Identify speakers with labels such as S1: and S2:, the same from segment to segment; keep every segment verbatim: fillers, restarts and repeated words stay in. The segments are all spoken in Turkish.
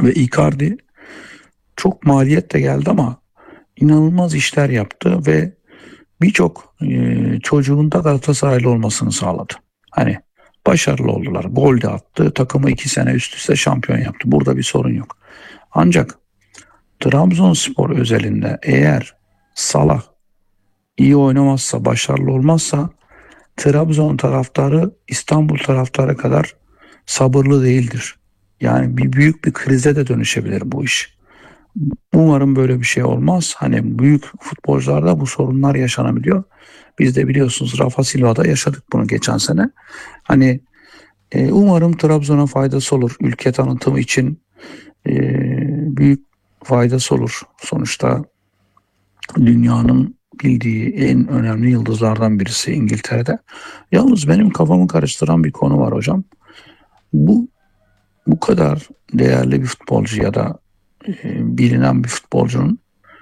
S1: Ve Icardi çok maliyetle geldi ama inanılmaz işler yaptı ve birçok e, çocuğun da Galatasaraylı olmasını sağladı. Hani başarılı oldular. Gol de attı. Takımı iki sene üst üste şampiyon yaptı. Burada bir sorun yok. Ancak Trabzonspor özelinde eğer Salah iyi oynamazsa, başarılı olmazsa Trabzon taraftarı İstanbul taraftarı kadar sabırlı değildir. Yani bir büyük bir krize de dönüşebilir bu iş. Umarım böyle bir şey olmaz. Hani büyük futbolcularda bu sorunlar yaşanabiliyor. Biz de biliyorsunuz Rafa Silva'da yaşadık bunu geçen sene. Hani e, umarım Trabzon'a faydası olur. Ülke tanıtımı için e, büyük faydası olur. Sonuçta dünyanın bildiği en önemli yıldızlardan birisi İngiltere'de. Yalnız benim kafamı karıştıran bir konu var hocam. Bu bu kadar değerli bir futbolcu ya da e, bilinen bir futbolcunun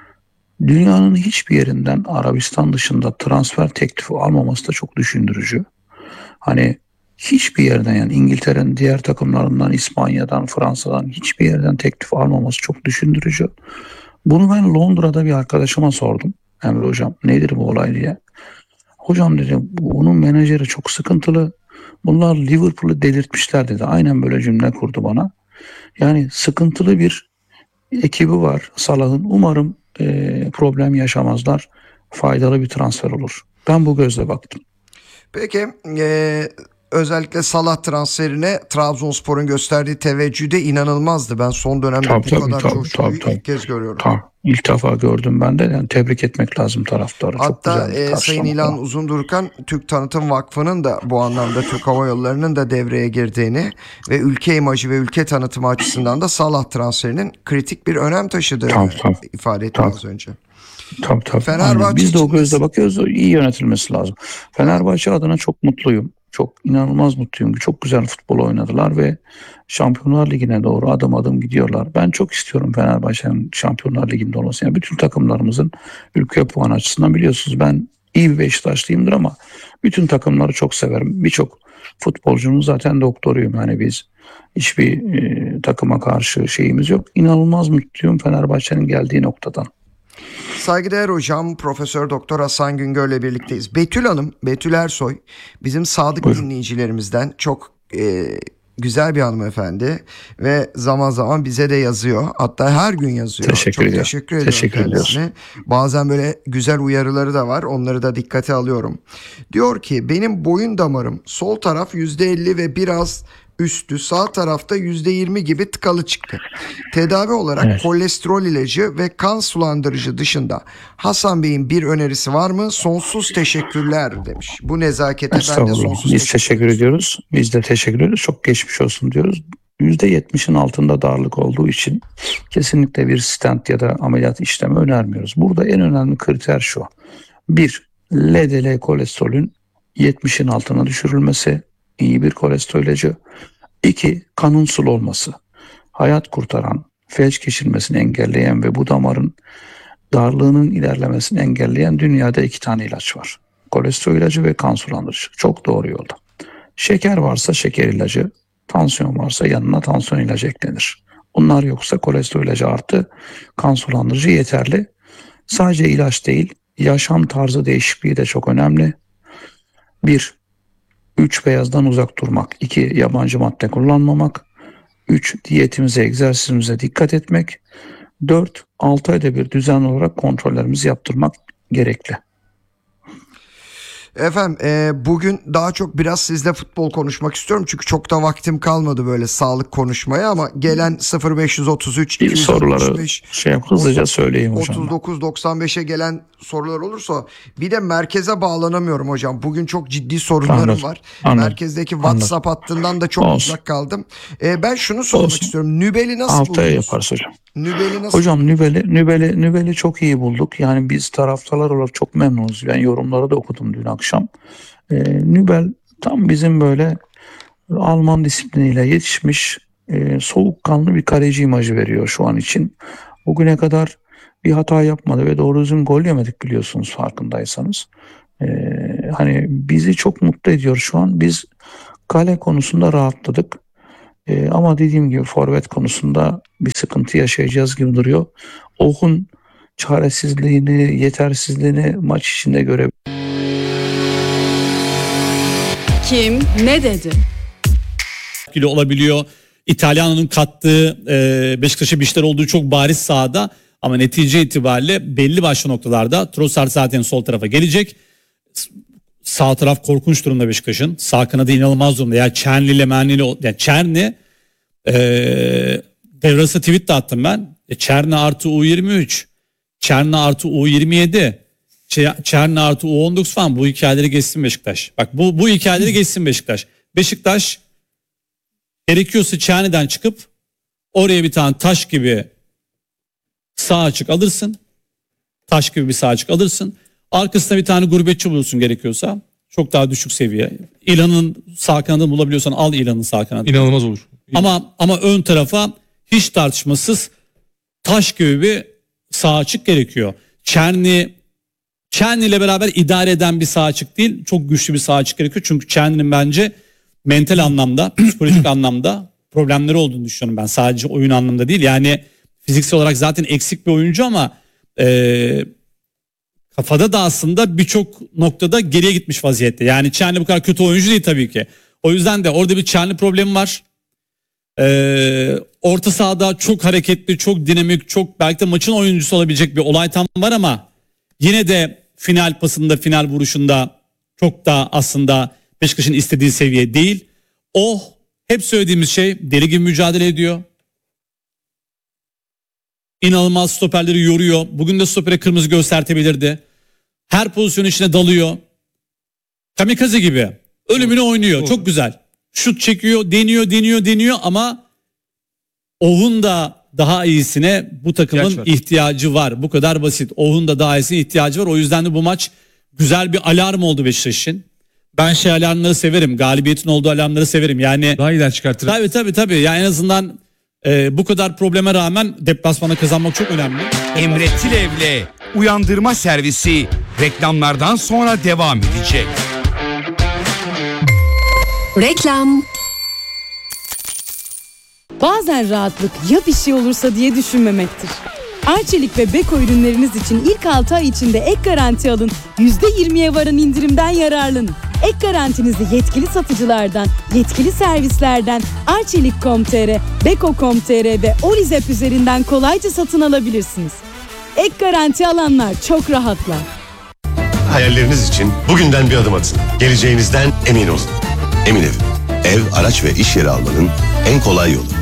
S1: dünyanın hiçbir yerinden Arabistan dışında transfer teklifi almaması da çok düşündürücü. Hani hiçbir yerden, yani İngiltere'nin diğer takımlarından, İspanya'dan, Fransa'dan hiçbir yerden teklif almaması çok düşündürücü. Bunu ben Londra'da bir arkadaşıma sordum. Emre hocam nedir bu olay diye. Hocam dedi bunun menajeri çok sıkıntılı. Bunlar Liverpool'u delirtmişler dedi. Aynen böyle cümle kurdu bana. Yani sıkıntılı bir ekibi var Salah'ın. Umarım e, problem yaşamazlar. Faydalı bir transfer olur. Ben bu gözle baktım.
S2: Peki e, özellikle Salah transferine Trabzonspor'un gösterdiği teveccüh de inanılmazdı. Ben son dönemde
S1: Tabii
S2: bu
S1: tabii
S2: kadar
S1: tabii
S2: coşkuyu
S1: tabii. tabii.
S2: ilk kez görüyorum.
S1: Tabii. İlk defa gördüm ben de. Yani tebrik etmek lazım taraftarı. Çok
S2: Hatta
S1: güzel bir
S2: e, Sayın
S1: karşılama.
S2: İlhan Uzundurkan Türk Tanıtım Vakfı'nın da bu anlamda Türk Hava Yolları'nın da devreye girdiğini ve ülke imajı ve ülke tanıtımı açısından da Salah transferinin kritik bir önem taşıdığını
S1: Tabii tabii.
S2: ifade etti
S1: Tabii.
S2: az önce.
S1: Tabii tabii.
S2: Fenerbahçe
S1: Aynen. Biz de o
S2: için de
S1: gözle bakıyoruz. İyi yönetilmesi lazım. Fenerbahçe adına çok mutluyum. Çok inanılmaz mutluyum. Çok güzel futbol oynadılar ve Şampiyonlar Ligi'ne doğru adım adım gidiyorlar. Ben çok istiyorum Fenerbahçe'nin Şampiyonlar Ligi'nde olması. Yani bütün takımlarımızın ülke puanı açısından biliyorsunuz ben iyi bir Beşiktaşlıyımdır ama bütün takımları çok severim. Birçok futbolcunun zaten doktoruyum. Yani biz hiçbir e, takıma karşı şeyimiz yok. İnanılmaz mutluyum Fenerbahçe'nin geldiği noktadan.
S2: Saygıdeğer hocam Profesör Doktor Hasan Güngör'le birlikteyiz. Betül Hanım, Betül Ersoy bizim sadık
S1: Buyurun.
S2: dinleyicilerimizden çok e, güzel bir hanımefendi ve zaman zaman bize de yazıyor. Hatta her gün yazıyor.
S1: Teşekkür
S2: çok
S1: ediyorum.
S2: teşekkür ediyorum
S1: Teşekkür
S2: kendisine.
S1: ediyoruz.
S2: Bazen böyle güzel uyarıları da var. Onları da dikkate alıyorum. Diyor ki benim boyun damarım sol taraf yüzde elli ve biraz üstü, sağ tarafta yüzde yirmi gibi tıkalı çıktı. Tedavi olarak
S1: Evet.
S2: kolesterol ilacı ve kan sulandırıcı dışında Hasan Bey'in bir önerisi var mı? Sonsuz teşekkürler demiş. Bu nezakete ben de
S1: Estağfurullah.
S2: sonsuz
S1: Biz
S2: teşekkür
S1: teşekkür ediyoruz. Biz de teşekkür ediyoruz. Çok geçmiş olsun diyoruz. yüzde yetmişin altında darlık olduğu için kesinlikle bir stent ya da ameliyat işlemi önermiyoruz. Burada en önemli kriter şu. Bir, L D L kolesterolün yetmişin altına düşürülmesi, iyi bir kolesterol ilacı. İki, kanın sulu olması. Hayat kurtaran, felç geçirmesini engelleyen ve bu damarın darlığının ilerlemesini engelleyen dünyada iki tane ilaç var. Kolesterol ilacı ve kan sulandırıcı. Çok doğru yolda. Şeker varsa şeker ilacı, tansiyon varsa yanına tansiyon ilacı eklenir. Bunlar yoksa kolesterol ilacı artı kan sulandırıcı yeterli. Sadece ilaç değil, yaşam tarzı değişikliği de çok önemli. Bir, üç beyazdan uzak durmak. İki, yabancı madde kullanmamak. Üç, diyetimize, egzersizimize dikkat etmek. Dört, altı ayda bir düzenli olarak kontrollerimizi yaptırmak gerekli.
S2: Efendim e, bugün daha çok biraz sizle futbol konuşmak istiyorum. Çünkü çok da vaktim kalmadı böyle sağlık konuşmaya ama gelen sıfır beş üç üç
S1: Bir
S2: iki altı
S1: soruları
S2: beş
S1: şey yap, hızlıca söyleyeyim hocam.
S2: otuz dokuz doksan beşe gelen sorular olursa bir de merkeze bağlanamıyorum hocam. Bugün çok ciddi sorunlarım
S1: Anladım,
S2: var.
S1: anladım,
S2: Merkezdeki WhatsApp hattından da çok
S1: Olsun.
S2: uzak kaldım. E, ben şunu sormak
S1: Olsun.
S2: istiyorum. Nübel'i nasıl
S1: Altı ay
S2: buldunuz?
S1: yaparız hocam.
S2: Nübel'i nasıl
S1: Hocam
S2: buldunuz?
S1: Nübel'i, Nübel'i, Nübel'i çok iyi bulduk. Yani biz taraftarlar olarak çok memnunuz. Ben yorumları da okudum dün akşam. Ee, Nübel tam bizim böyle Alman disipliniyle yetişmiş e, soğukkanlı bir kaleci imajı veriyor şu an için. Bugüne kadar bir hata yapmadı ve doğru düzgün gol yemedik biliyorsunuz farkındaysanız. Ee, hani bizi çok mutlu ediyor şu an. Biz kale konusunda rahatladık. E, ama dediğim gibi forvet konusunda bir sıkıntı yaşayacağız gibi duruyor. Ohun çaresizliğini, yetersizliğini maç içinde görebiliriz.
S3: Kim ne dedi?
S4: Etkili olabiliyor. İtalyana'nın kattığı e, Beşiktaş'a bir şeyler olduğu çok bariz sahada, ama netice itibariyle belli başlı noktalarda Trossard zaten sol tarafa gelecek. S- Sağ taraf korkunç durumda Beşiktaş'ın. Sağ kanadı inanılmaz durumda. Yani Çerni ile Merni ile, yani Çerni e, devrası tweet de attım ben. E, Çerni artı U yirmi üç, Çerni artı U yirmi yedi, Ç- Çerni artı U on dokuz falan, bu hikayeleri geçsin Beşiktaş. Bak bu bu hikayeleri geçsin Beşiktaş. Beşiktaş gerekiyorsa Çerni'den çıkıp oraya bir tane taş gibi sağ açık alırsın. Taş gibi bir sağ açık alırsın. Arkasına bir tane gurbetçi bulursun gerekiyorsa. Çok daha düşük seviye. İlan'ın sağ kanadını bulabiliyorsan al İlan'ın sağ kanadını.
S5: İnanılmaz olur.
S4: Ama ama ön tarafa hiç tartışmasız taş gibi bir sağ açık gerekiyor. Çerni Çerni ile beraber idare eden bir sağ açık değil, çok güçlü bir sağ açık gerekiyor. Çünkü Çerni'nin bence mental anlamda, psikolojik anlamda problemleri olduğunu düşünüyorum ben. Sadece oyun anlamda değil. Yani fiziksel olarak zaten eksik bir oyuncu, ama e, kafada da aslında birçok noktada geriye gitmiş vaziyette. Yani Çerni bu kadar kötü oyuncu değil tabii ki. O yüzden de orada bir Çerni problemi var. E, orta sahada çok hareketli, çok dinamik, çok belki de maçın oyuncusu olabilecek bir olay tam var, ama yine de final pasında, final vuruşunda çok da aslında Beşiktaş'ın istediği seviye değil. O hep söylediğimiz şey, deli gibi mücadele ediyor. İnanılmaz stoperleri yoruyor. Bugün de stopere kırmızı göstertebilirdi. Her pozisyon içine dalıyor. Kamikaze gibi. Ölümüne oynuyor.
S5: Doğru.
S4: Çok güzel. Şut çekiyor, deniyor, deniyor, deniyor, ama Ohun da daha iyisine bu takımın
S5: İhtiyaç var.
S4: ihtiyacı var. Bu kadar basit. Ohun da daha iyisine ihtiyacı var. O yüzden de bu maç güzel bir alarm oldu Beşiktaş için. Ben şey alarmları severim. Galibiyetin olduğu alarmları severim. Yani
S5: Daha iyiler çıkartır.
S4: tabii tabii tabii. Yani en azından e, bu kadar probleme rağmen deplasmana kazanmak çok önemli.
S6: Emre Tilev'le uyandırma servisi reklamlardan sonra devam edecek.
S3: Reklam. Bazen rahatlık ya bir şey olursa diye düşünmemektir. Arçelik ve Beko ürünleriniz için ilk altı ay içinde ek garanti alın, yüzde yirmiye varan indirimden yararlanın. Ek garantinizi yetkili satıcılardan, yetkili servislerden arçelik nokta com nokta tr, beko nokta com nokta tr ve Olizep üzerinden kolayca satın alabilirsiniz. Ek garanti alanlar çok rahatlar.
S7: Hayalleriniz için bugünden bir adım atın. Geleceğinizden emin olun. Emin Ev, ev, araç ve iş yeri almanın en kolay yolu.